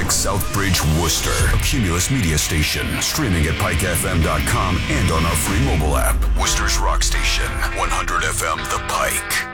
Southbridge, Worcester. A Cumulus Media station. Streaming at pikefm.com and on our free mobile app. Worcester's Rock Station. 100 FM The Pike.